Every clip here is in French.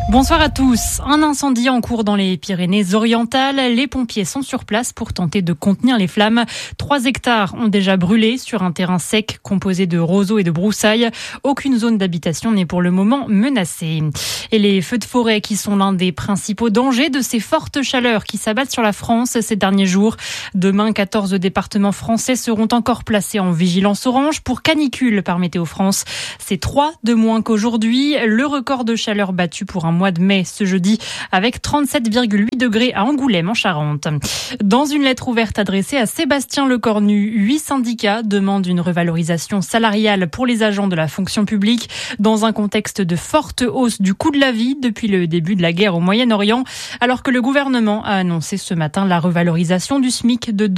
Bonsoir à tous. Un incendie en cours dans les Pyrénées-Orientales. Les pompiers sont sur place pour tenter de contenir les flammes. 3 hectares ont déjà brûlé sur un terrain sec composé de roseaux et de broussailles. Aucune zone d'habitation n'est pour le moment menacée. Et les feux de forêt qui sont l'un des principaux dangers de ces fortes chaleurs qui s'abattent sur la France ces derniers jours. Demain, 14 départements français seront encore placés en vigilance orange pour canicule par Météo France. C'est 3 de moins qu'aujourd'hui. Le record de chaleur battu pour un mois de mai ce jeudi avec 37,8 degrés à Angoulême en Charente. Dans une lettre ouverte adressée à Sébastien Lecornu, 8 syndicats demandent une revalorisation salariale pour les agents de la fonction publique dans un contexte de forte hausse du coût de la vie depuis le début de la guerre au Moyen-Orient, alors que le gouvernement a annoncé ce matin la revalorisation du SMIC de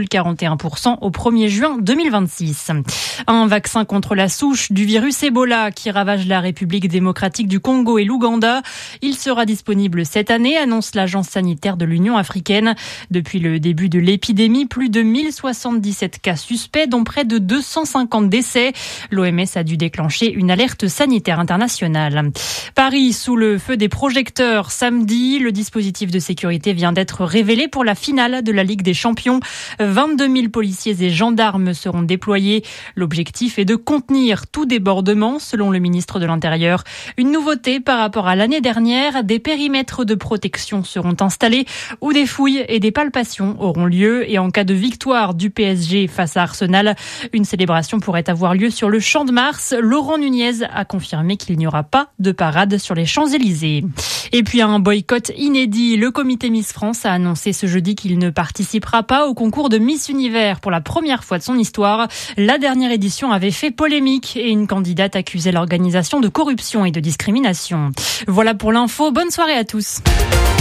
2,41% au 1er juin 2026. Un vaccin contre la souche du virus Ebola qui ravage la République démocratique du Congo et l'Ouganda. Il sera disponible cette année, annonce l'Agence sanitaire de l'Union africaine. Depuis le début de l'épidémie, plus de 1077 cas suspects, dont près de 250 décès. L'OMS a dû déclencher une alerte sanitaire internationale. Paris sous le feu des projecteurs. Samedi, le dispositif de sécurité vient d'être révélé pour la finale de la Ligue des Champions. 22 000 policiers et gendarmes seront déployés. L'objectif est de contenir tout débordement, selon le ministre de l'Intérieur. Une nouveauté par rapport à l'année dernière, des périmètres de protection seront installés où des fouilles et des palpations auront lieu. Et en cas de victoire du PSG face à Arsenal, une célébration pourrait avoir lieu sur le Champ de Mars. Laurent Nunez a confirmé qu'il n'y aura pas de parade sur les Champs-Élysées. Et puis un boycott inédit. Le comité Miss France a annoncé ce jeudi qu'il ne participera pas au concours de Miss Univers pour la première fois de son histoire. La dernière édition avait fait polémique et une candidate accusait l'organisation de corruption et de discrimination. Voilà pour l'info. Bonne soirée à tous.